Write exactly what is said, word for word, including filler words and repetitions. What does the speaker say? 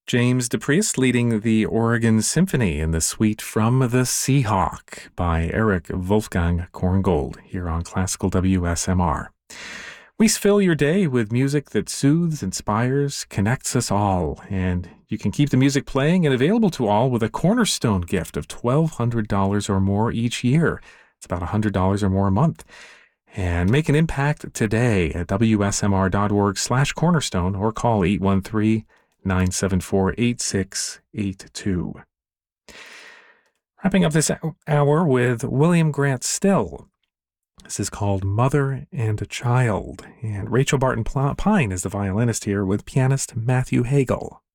James DePriest leading the Oregon Symphony in the suite From the Seahawk by Eric Wolfgang Korngold here on Classical W S M R. We fill your day with music that soothes, inspires, connects us all, and you can keep the music playing and available to all with a cornerstone gift of twelve hundred dollars or more each year. It's about one hundred dollars or more a month. And make an impact today at wsmr.org slash cornerstone or call eight one three, nine seven four, eight six eight two. Wrapping up this hour with William Grant Still. This is called Mother and a Child, and Rachel Barton Pine is the violinist here with pianist Matthew Hagel.